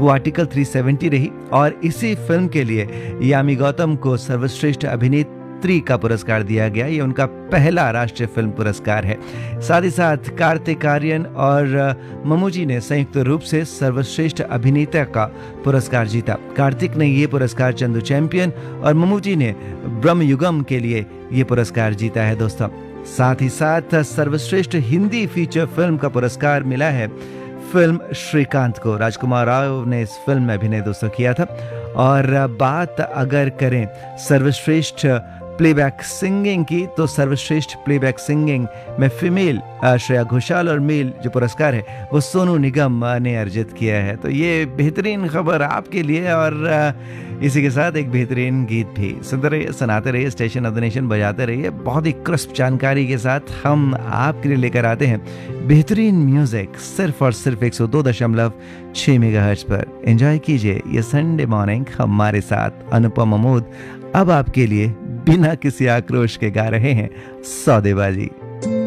वो आर्टिकल 370 रही और इसी फिल्म के लिए यामी गौतम को सर्वश्रेष्ठ अभिनेत्री का पुरस्कार दिया गया। ये उनका पहला राष्ट्रीय फिल्म पुरस्कार है। साथ ही साथ कार्तिक आर्यन और ममूजी ने संयुक्त रूप से सर्वश्रेष्ठ अभिनेता का पुरस्कार जीता। कार्तिक ने ये पुरस्कार चंदू चैंपियन और ममूजी ने ब्रह्मयुगम के लिए ये पुरस्कार जीता है दोस्तों। साथ ही साथ सर्वश्रेष्ठ हिंदी फीचर फिल्म का पुरस्कार मिला है फिल्म श्रीकांत को। राजकुमार राव ने इस फिल्म में अभिनय दोस्तों किया था। और बात अगर करें सर्वश्रेष्ठ प्लेबैक सिंगिंग की, तो सर्वश्रेष्ठ प्लेबैक सिंगिंग में फीमेल श्रेया घोषाल और मेल जो पुरस्कार है वो सोनू निगम ने अर्जित किया है। तो ये बेहतरीन खबर आपके लिए और इसी के साथ एक बेहतरीन गीत भी। सुनते रहिए, सुनाते रहिए, स्टेशन ऑफ द नेशन बजाते रहिए। बहुत ही क्रिस्प जानकारी के साथ हम आपके लिए लेकर आते हैं बेहतरीन म्यूजिक सिर्फ और सिर्फ 102.6 मेगाहर्ट्ज पर। एंजॉय कीजिए ये संडे मॉर्निंग हमारे साथ। अनुपम महमूद अब आपके लिए बिना किसी आक्रोश के गा रहे हैं सौदेबाजी।